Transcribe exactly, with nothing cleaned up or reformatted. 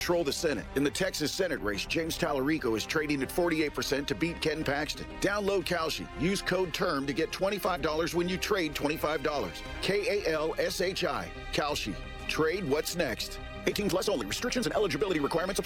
control the Senate. In the Texas Senate race, James Tallarico is trading at forty-eight percent to beat Ken Paxton. Download Kalshi. Use code TERM to get twenty-five dollars when you trade twenty-five dollars. K A L S H I. Kalshi. Trade what's next. eighteen plus only. Restrictions and eligibility requirements apply.